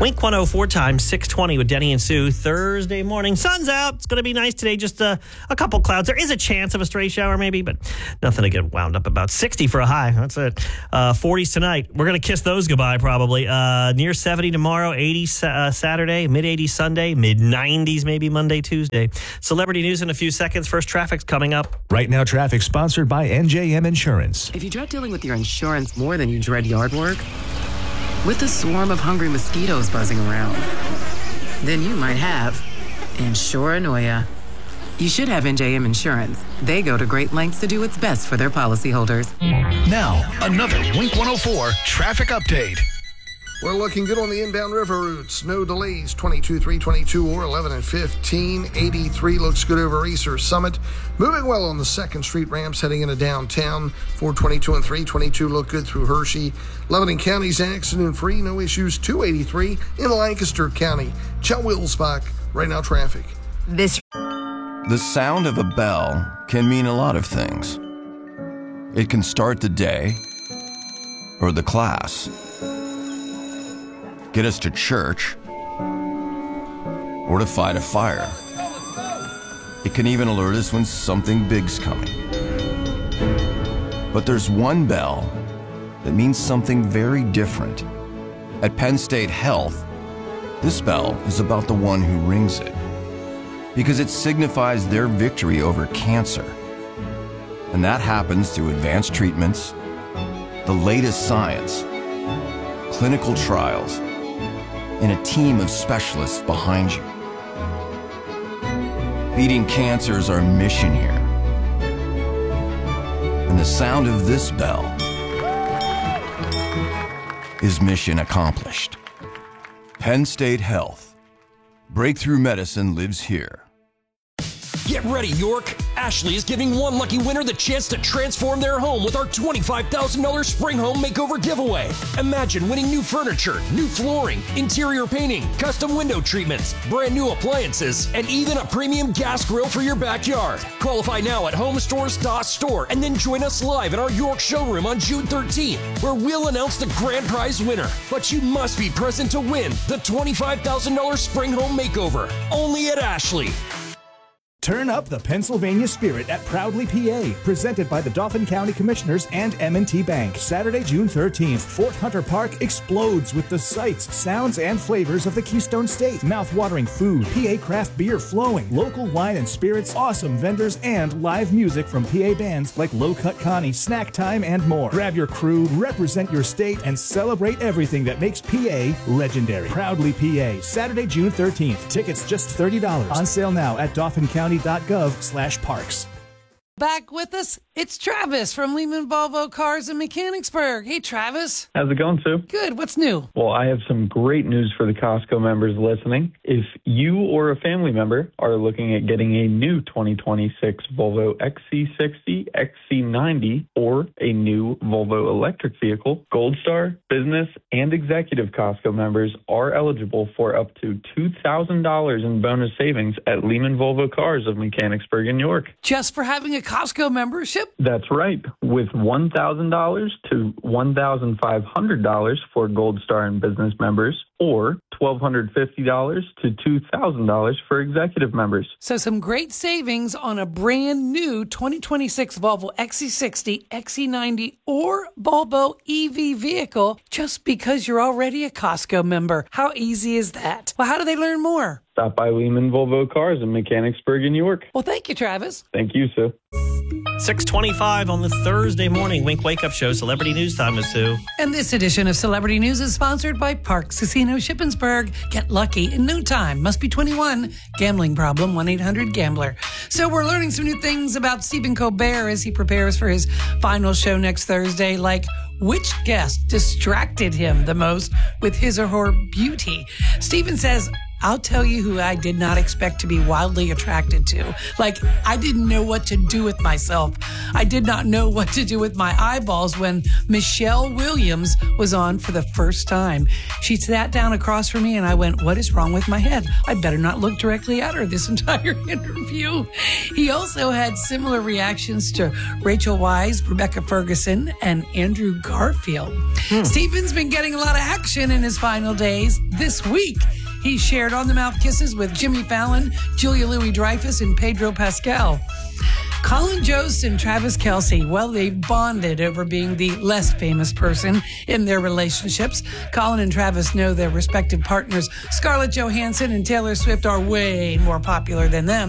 Wink 104 time, 6:20 with Denny and Sue. Thursday morning, sun's out. It's going to be nice today. Just a couple clouds. There is a chance of a stray shower maybe, but nothing to get wound up about. 60 for a high. That's it. 40s tonight. We're going to kiss those goodbye probably. Near 70 tomorrow, 80 Saturday, mid-80s Sunday, mid-90s maybe Monday, Tuesday. Celebrity news in a few seconds. First traffic's coming up. Right Now Traffic sponsored by NJM Insurance. If you dread dealing with your insurance more than you dread yard work, with a swarm of hungry mosquitoes buzzing around, then you might have Insuranoia. You should have NJM Insurance. They go to great lengths to do what's best for their policyholders. Now, another Wink 104 traffic update. We're looking good on the inbound river routes. No delays, 22, 322 or 11 and 15. 83 looks good over Easter Summit. Moving well on the 2nd Street ramps heading into downtown. 422 and 322 look good through Hershey. Lebanon County's accident-free, no issues. 283 in Lancaster County. Chell Wilsbach, Right Now Traffic. The sound of a bell can mean a lot of things. It can start the day or the class, get us to church, or to fight a fire. It can even alert us when something big's coming. But there's one bell that means something very different. At Penn State Health, this bell is about the one who rings it, because it signifies their victory over cancer. And that happens through advanced treatments, the latest science, clinical trials, and a team of specialists behind you. Beating cancer is our mission here. And the sound of this bell is mission accomplished. Penn State Health. Breakthrough medicine lives here. Get ready, York! Ashley is giving one lucky winner the chance to transform their home with our $25,000 Spring Home Makeover giveaway. Imagine winning new furniture, new flooring, interior painting, custom window treatments, brand new appliances, and even a premium gas grill for your backyard. Qualify now at homestores.store and then join us live in our York showroom on June 13th, where we'll announce the grand prize winner. But you must be present to win the $25,000 Spring Home Makeover, only at Ashley. Turn up the Pennsylvania spirit at Proudly PA, presented by the Dauphin County Commissioners and M&T Bank. Saturday, June 13th, Fort Hunter Park explodes with the sights, sounds, and flavors of the Keystone State. Mouth-watering food, PA craft beer flowing, local wine and spirits, awesome vendors, and live music from PA bands like Low Cut Connie, Snack Time, and more. Grab your crew, represent your state, and celebrate everything that makes PA legendary. Proudly PA, Saturday, June 13th. Tickets just $30. On sale now at DauphinCounty.gov/parks. Back with us, it's Travis from Lehman Volvo Cars in Mechanicsburg. Hey, Travis. How's it going, Sue? Good. What's new? Well, I have some great news for the Costco members listening. If you or a family member are looking at getting a new 2026 Volvo XC60, XC90, or a new Volvo electric vehicle, Gold Star, Business, and Executive Costco members are eligible for up to $2,000 in bonus savings at Lehman Volvo Cars of Mechanicsburg and York. Just for having a Costco membership? That's right. With $1,000 to $1,500 for Gold Star and Business members, or $1,250 to $2,000 for executive members. So some great savings on a brand new 2026 Volvo XC60, XC90, or Volvo EV vehicle just because you're already a Costco member. How easy is that? Well, how do they learn more? Stop by Lehman Volvo Cars in Mechanicsburg and York. Well, thank you, Travis. Thank you, Sue. 6:25 on the Thursday morning Wink Wake Up Show. Celebrity News Time with Sue. And this edition of Celebrity News is sponsored by Parks Casino Shippensburg. Get lucky in no time. Must be 21. Gambling problem, 1-800-GAMBLER. So we're learning some new things about Stephen Colbert as he prepares for his final show next Thursday, like which guest distracted him the most with his or her beauty. Stephen says, I'll tell you who I did not expect to be wildly attracted to. Like, I didn't know what to do with myself. I did not know what to do with my eyeballs when Michelle Williams was on for the first time. She sat down across from me and I went, what is wrong with my head? I better not look directly at her this entire interview. He also had similar reactions to Rachel Weisz, Rebecca Ferguson, and Andrew Garfield. Stephen's been getting a lot of action in his final days. This week, he shared on-the-mouth kisses with Jimmy Fallon, Julia Louis-Dreyfus, and Pedro Pascal. Colin Jost and Travis Kelce, well, they've bonded over being the less famous person in their relationships. Colin and Travis know their respective partners. Scarlett Johansson and Taylor Swift are way more popular than them.